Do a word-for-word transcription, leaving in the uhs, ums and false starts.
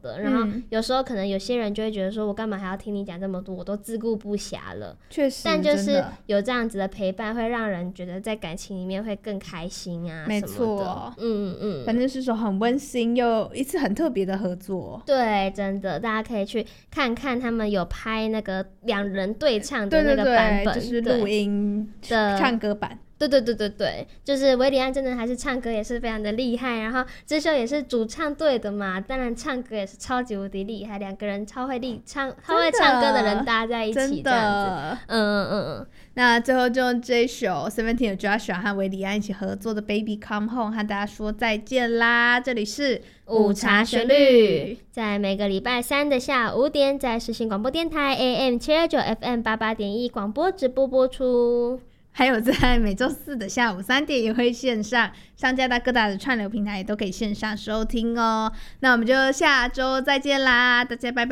的，然后有时候可能有些人就会觉得说我干嘛还要听你讲这么多，我都自顾不暇了。 确实， 但就是有这样子的陪伴会让人觉得在感情里面会更开心啊， 没错，嗯嗯， 反正是首很温馨又一次很特别的合作。 对，真的大家可以去看看他们有拍那个两人对唱的那个版本， 对对对，就是录音的唱歌版。 对对对对对，就是韦礼安真的还是唱歌也是非常的厉害，然后智秀也是主唱队的嘛，当然唱歌也是超级无敌厉害，两个人超会力唱超会唱歌的人搭在一起这样子，嗯嗯嗯。 那最后就用这首 Seventeen 的 Joshua 和韦礼安一起合作的 Baby Come Home 和大家说再见啦。这里是午茶旋律，在每个礼拜三的下午五点，在世新广播电台 A M 七二九 F M 八八点一广播直播播出。 还有在每周四的下午三点也会线上，上架到各大的串流平台也都可以线上收听哦。那我们就下周再见啦，大家拜拜。